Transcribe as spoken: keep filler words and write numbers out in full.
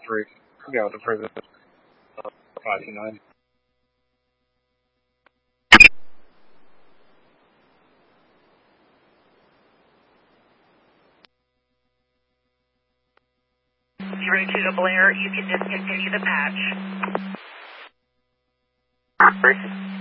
three. Yeah, the president. Uh, five two nine. Zero two to Blair, you can discontinue the patch. Great.